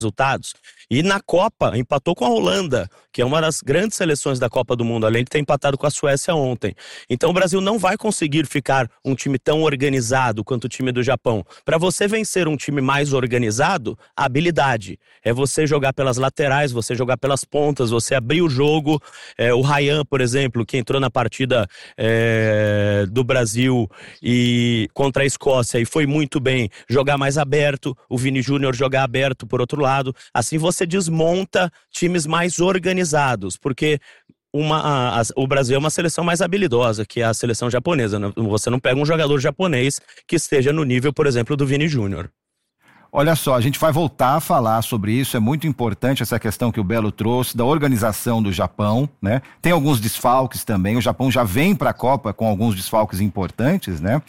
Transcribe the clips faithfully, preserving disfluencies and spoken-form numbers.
resultados. E na Copa, empatou com a Holanda, que é uma das grandes seleções da Copa do Mundo, além de ter empatado com a Suécia ontem. Então o Brasil não vai conseguir ficar um time tão organizado quanto o time do Japão. Para você vencer um time mais organizado, a habilidade é você jogar pelas laterais, você jogar pelas pontas, você abrir o jogo. É, o Ryan, por exemplo, que entrou na partida é, do Brasil e contra a Escócia e foi muito bem, jogar mais aberto, o Vini Júnior jogar aberto por outro lado. Assim você desmonta times mais organizados, porque uma, a, a, o Brasil é uma seleção mais habilidosa que a seleção japonesa. Você não pega um jogador japonês que esteja no nível, por exemplo, do Vini Júnior. Olha só, a gente vai voltar a falar sobre isso, é muito importante essa questão que o Belo trouxe, da organização do Japão, né? Tem alguns desfalques também, o Japão já vem para a Copa com alguns desfalques importantes, né?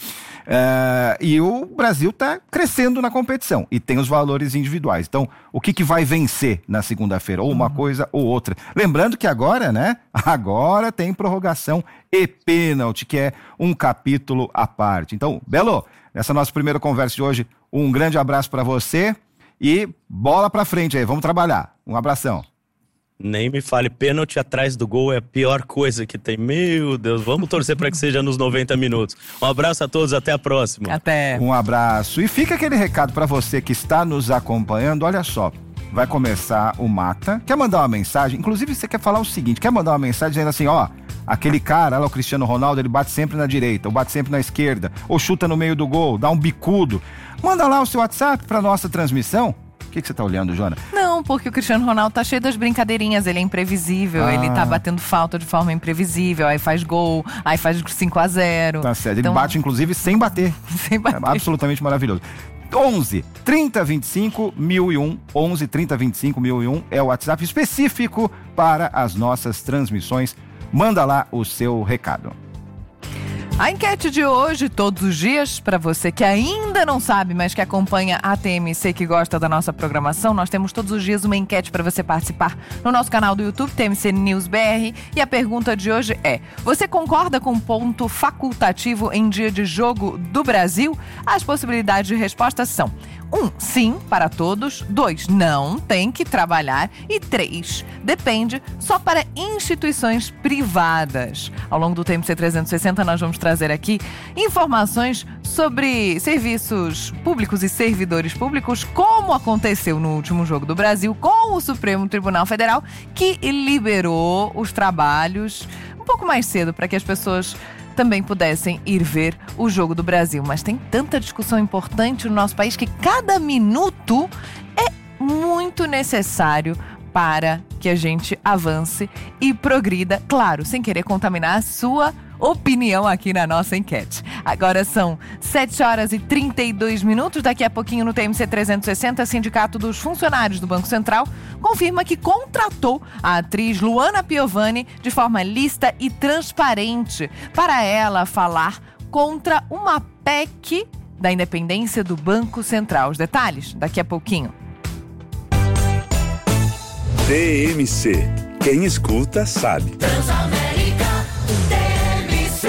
É, e o Brasil está crescendo na competição e tem os valores individuais. Então, o que, que vai vencer na segunda-feira? Ou uma uhum. coisa ou outra. Lembrando que agora, né? Agora tem prorrogação e pênalti, que é um capítulo à parte. Então, Belo, nessa nossa primeira conversa de hoje, um grande abraço para você e bola pra frente aí, vamos trabalhar. Um abração. Nem me fale, pênalti atrás do gol é a pior coisa que tem. Meu Deus, vamos torcer para que seja nos noventa minutos. Um abraço a todos, até a próxima. Até. Um abraço. E fica aquele recado para você que está nos acompanhando, olha só. Vai começar o Mata. Quer mandar uma mensagem? Inclusive, você quer falar o seguinte, quer mandar uma mensagem dizendo assim, ó, aquele cara lá, o Cristiano Ronaldo, ele bate sempre na direita, ou bate sempre na esquerda, ou chuta no meio do gol, dá um bicudo. Manda lá o seu WhatsApp pra nossa transmissão. O que, que você tá olhando, Joana? Não, porque o Cristiano Ronaldo tá cheio das brincadeirinhas, ele é imprevisível, ah. ele tá batendo falta de forma imprevisível, aí faz gol, aí faz cinco a zero. Tá certo, então... ele bate inclusive sem bater. Sem bater. É absolutamente maravilhoso. onze, trinta, vinte e cinco, mil e um, onze, trinta, vinte e cinco, mil e um é o WhatsApp específico para as nossas transmissões. Manda lá o seu recado. A enquete de hoje, todos os dias, para você que ainda não sabe, mas que acompanha a T M C, que gosta da nossa programação, nós temos todos os dias uma enquete para você participar no nosso canal do YouTube, T M C News B R. E a pergunta de hoje é: você concorda com o ponto facultativo em dia de jogo do Brasil? As possibilidades de resposta são: um, sim, para todos. dois, não, tem que trabalhar. E três, depende, só para instituições privadas. Ao longo do T M C trezentos e sessenta, nós vamos trazer aqui informações sobre serviços públicos e servidores públicos, como aconteceu no último jogo do Brasil com o Supremo Tribunal Federal, que liberou os trabalhos um pouco mais cedo para que as pessoas também pudessem ir ver o jogo do Brasil. Mas tem tanta discussão importante no nosso país que cada minuto é muito necessário para que a gente avance e progrida, claro, sem querer contaminar a sua opinião aqui na nossa enquete. Agora são sete horas e trinta e dois minutos. Daqui a pouquinho no T M C trezentos e sessenta, Sindicato dos Funcionários do Banco Central confirma que contratou a atriz Luana Piovani de forma lícita e transparente para ela falar contra uma P E C da independência do Banco Central. Os detalhes daqui a pouquinho. T M C. Quem escuta sabe. Transamérica, T M C.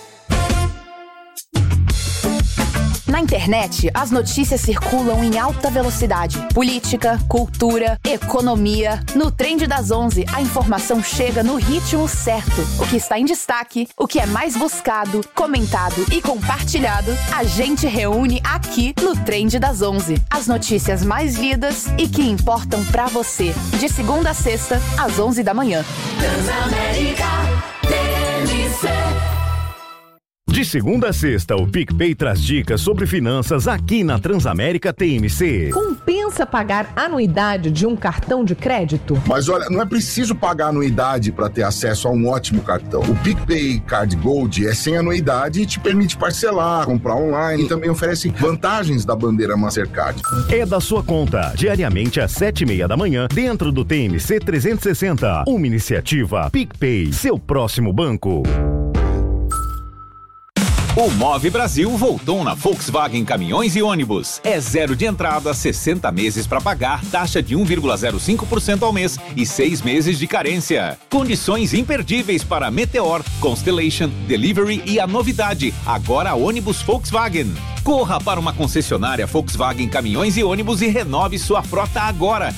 Na internet, as notícias circulam em alta velocidade. Política, cultura, economia. No Trend das onze, a informação chega no ritmo certo. O que está em destaque, o que é mais buscado, comentado e compartilhado, a gente reúne aqui no Trend das onze. As notícias mais lidas e que importam pra você. De segunda a sexta, às onze da manhã. Transamérica, T M C. De segunda a sexta, o PicPay traz dicas sobre finanças aqui na Transamérica T M C. Compensa pagar anuidade de um cartão de crédito? Mas olha, não é preciso pagar anuidade para ter acesso a um ótimo cartão. O PicPay Card Gold é sem anuidade e te permite parcelar, comprar online e também oferece vantagens da bandeira Mastercard. É da sua conta, diariamente às sete e meia da manhã, dentro do T M C trezentos e sessenta. Uma iniciativa PicPay, seu próximo banco. O Move Brasil voltou na Volkswagen Caminhões e Ônibus. É zero de entrada, sessenta meses para pagar, taxa de um vírgula zero cinco por cento ao mês e seis meses de carência. Condições imperdíveis para Meteor, Constellation, Delivery e a novidade, agora ônibus Volkswagen. Corra para uma concessionária Volkswagen Caminhões e Ônibus e renove sua frota agora.